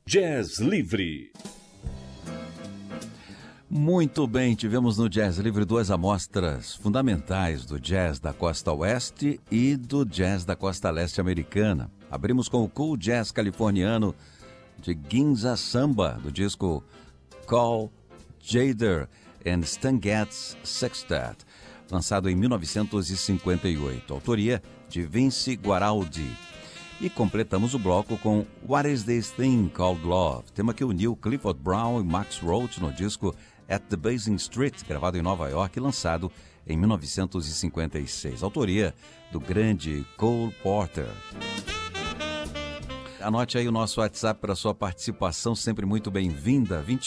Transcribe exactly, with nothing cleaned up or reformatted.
Jazz Livre. Muito bem, tivemos no Jazz Livre duas amostras fundamentais do jazz da costa oeste e do jazz da costa leste americana. Abrimos com o cool jazz californiano de Ginza Samba, do disco Call Jader and Stan Getz Sextet, lançado em mil novecentos e cinquenta e oito, autoria de Vince Guaraldi. E completamos o bloco com What Is This Thing Called Love, tema que uniu Clifford Brown e Max Roach no disco At the Basing Street, gravado em Nova York e lançado em mil novecentos e cinquenta e seis, autoria do grande Cole Porter. Anote aí o nosso WhatsApp para sua participação, sempre muito bem-vinda, vinte